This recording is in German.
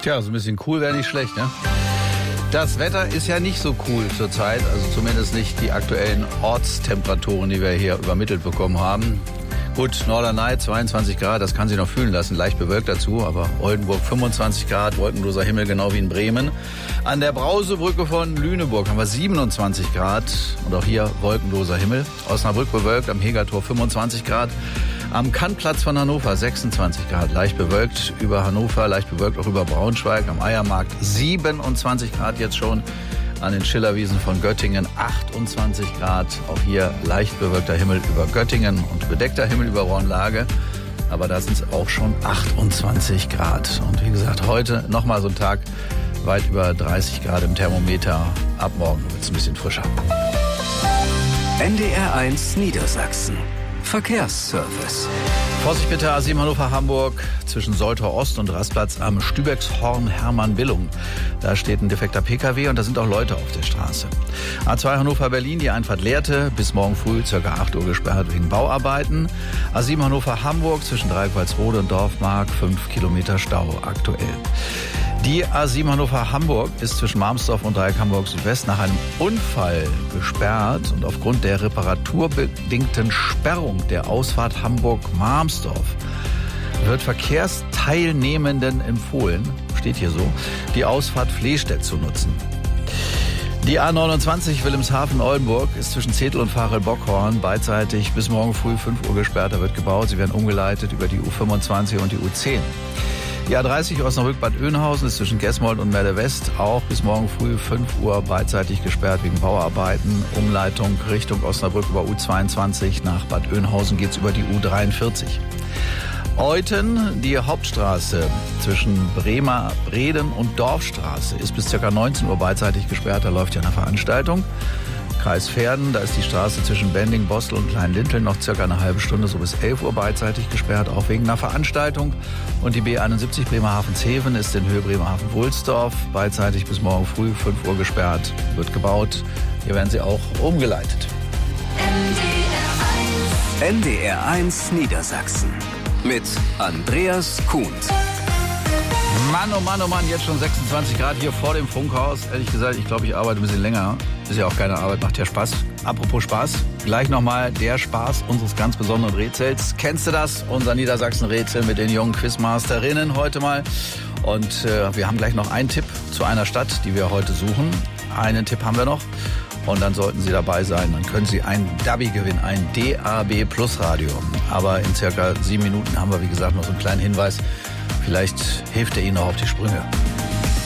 Tja, so ein bisschen cool wäre nicht schlecht, ne? Das Wetter ist ja nicht so cool zurzeit, also zumindest nicht die aktuellen Ortstemperaturen, die wir hier übermittelt bekommen haben. Gut, Norderney 22 Grad, das kann sich noch fühlen lassen, leicht bewölkt dazu, aber Oldenburg 25 Grad, wolkenloser Himmel, genau wie in Bremen. An der Brausebrücke von Lüneburg haben wir 27 Grad und auch hier wolkenloser Himmel. Osnabrück bewölkt, am Hegertor 25 Grad. Am Kannplatz von Hannover 26 Grad, leicht bewölkt über Hannover, leicht bewölkt auch über Braunschweig. Am Eiermarkt 27 Grad jetzt schon. An den Schillerwiesen von Göttingen 28 Grad. Auch hier leicht bewölkter Himmel über Göttingen und bedeckter Himmel über Bornlage. Aber da sind es auch schon 28 Grad. Und wie gesagt, heute nochmal so ein Tag weit über 30 Grad im Thermometer. Ab morgen wird es ein bisschen frischer. NDR1 Niedersachsen. Verkehrsservice. Vorsicht bitte, A7 Hannover-Hamburg zwischen Soltau Ost und Rastplatz am Stübexhorn Hermann-Billung. Da steht ein defekter PKW und da sind auch Leute auf der Straße. A2 Hannover-Berlin, die Einfahrt Lehrte, bis morgen früh ca. 8 Uhr gesperrt wegen Bauarbeiten. A7 Hannover-Hamburg zwischen Dreieck-Walsrode und Dorfmark 5 Kilometer Stau aktuell. Die A7 Hannover-Hamburg ist zwischen Marmsdorf und Dreieck Hamburg Südwest nach einem Unfall gesperrt und aufgrund der reparaturbedingten Sperrung der Ausfahrt Hamburg-Marmsdorf wird Verkehrsteilnehmenden empfohlen, steht hier so, die Ausfahrt Flehstedt zu nutzen. Die A29 Wilhelmshaven-Oldenburg ist zwischen Zetel und Varel-Bockhorn beidseitig bis morgen früh 5 Uhr gesperrt. Da wird gebaut. Sie werden umgeleitet über die U25 und die U10. Die A30 Osnabrück-Bad Oeynhausen ist zwischen Gesmold und Melle West auch bis morgen früh 5 Uhr beidseitig gesperrt wegen Bauarbeiten. Umleitung Richtung Osnabrück über U22. Nach Bad Oeynhausen geht's über die U43. Euthen, die Hauptstraße zwischen Breden und Dorfstraße ist bis ca. 19 Uhr beidseitig gesperrt. Da läuft ja eine Veranstaltung. Kreis Verden, da ist die Straße zwischen Bending, Bostel und Kleinlinteln noch circa eine halbe Stunde, so bis 11 Uhr beidseitig gesperrt, auch wegen einer Veranstaltung. Und die B71 Bremerhaven-Zeven ist in Höhe Bremerhaven-Wulsdorf beidseitig bis morgen früh 5 Uhr gesperrt, wird gebaut. Hier werden sie auch umgeleitet. NDR1 Niedersachsen mit Andreas Kuhn. Mann, oh Mann, oh Mann, jetzt schon 26 Grad hier vor dem Funkhaus. Ehrlich gesagt, ich glaube, ich arbeite ein bisschen länger. Ist ja auch keine Arbeit, macht ja Spaß. Apropos Spaß, gleich nochmal der Spaß unseres ganz besonderen Rätsels. Kennst du das? Unser Niedersachsen-Rätsel mit den jungen Quizmasterinnen heute mal. Und wir haben gleich noch einen Tipp zu einer Stadt, die wir heute suchen. Einen Tipp haben wir noch. Und dann sollten Sie dabei sein. Dann können Sie ein DABI gewinnen, ein DAB Plus Radio. Aber in circa 7 Minuten haben wir, wie gesagt, noch so einen kleinen Hinweis. Vielleicht hilft er Ihnen noch auf die Sprünge.